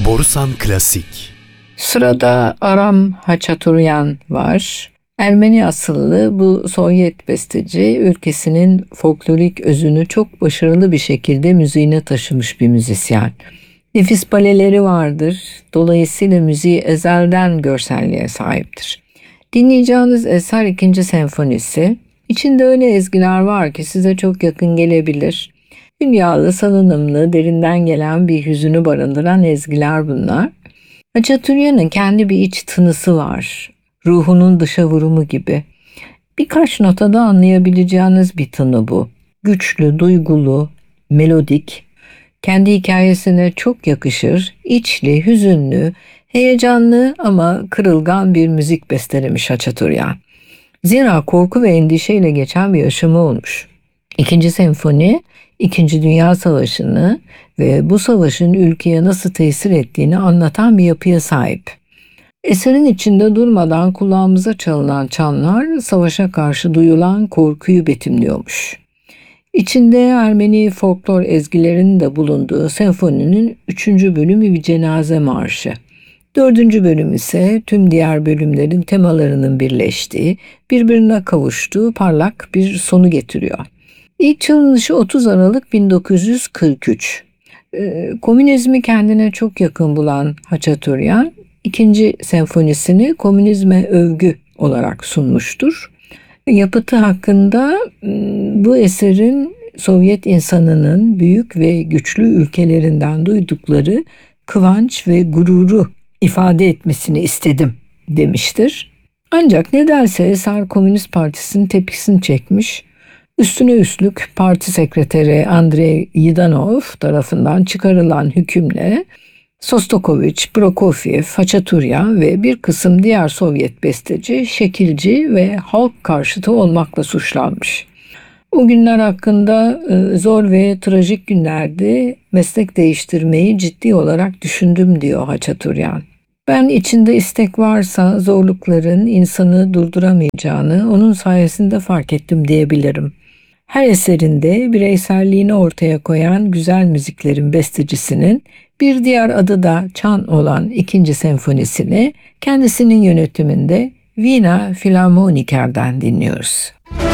Borusan Klasik. Sırada Aram Haçaturyan var. Ermeni asıllı bu Sovyet besteci ülkesinin folklorik özünü çok başarılı bir şekilde müziğine taşımış bir müzisyen. Nefis baleleri vardır. Dolayısıyla müziği ezelden görselliğe sahiptir. Dinleyeceğiniz eser 2. senfonisi. İçinde öyle ezgiler var ki size çok yakın gelebilir. Dünyalı, salınımlı, derinden gelen bir hüzünü barındıran ezgiler bunlar. Haçaturyan'ın kendi bir iç tınısı var. Ruhunun dışa vurumu gibi. Birkaç notada anlayabileceğiniz bir tını bu. Güçlü, duygulu, melodik. Kendi hikayesine çok yakışır, içli, hüzünlü, heyecanlı ama kırılgan bir müzik bestelemiş Haçaturyan. Zira korku ve endişeyle geçen bir yaşamı olmuş. 2. senfoni, 2. Dünya Savaşı'nı ve bu savaşın ülkeye nasıl tesir ettiğini anlatan bir yapıya sahip. Eserin içinde durmadan kulağımıza çalınan çanlar savaşa karşı duyulan korkuyu betimliyormuş. İçinde Ermeni folklor ezgilerinin de bulunduğu senfoninin 3. bölümü bir cenaze marşı. 4. bölüm ise tüm diğer bölümlerin temalarının birleştiği, birbirine kavuştuğu parlak bir sonu getiriyor. İlk çalınışı 30 Aralık 1943. Komünizmi kendine çok yakın bulan Haçaturyan, 2. senfonisini komünizme övgü olarak sunmuştur. Yapıtı hakkında bu eserin Sovyet insanının büyük ve güçlü ülkelerinden duydukları kıvanç ve gururu ifade etmesini istedim demiştir. Ancak nedense eser Komünist Partisi'nin tepkisini çekmiş. Üstüne üstlük parti sekreteri Andrei Yidanov tarafından çıkarılan hükümle Sostakovich, Prokofiev, Haçaturyan ve bir kısım diğer Sovyet besteci, şekilci ve halk karşıtı olmakla suçlanmış. O günler hakkında zor ve trajik günlerde meslek değiştirmeyi ciddi olarak düşündüm diyor Haçaturyan. Ben içinde istek varsa zorlukların insanı durduramayacağını onun sayesinde fark ettim diyebilirim. Her eserinde bireyselliğini ortaya koyan güzel müziklerin bestecisinin bir diğer adı da çan olan 2. senfonisini kendisinin yönetiminde Vina Filarmoniker'den dinliyoruz.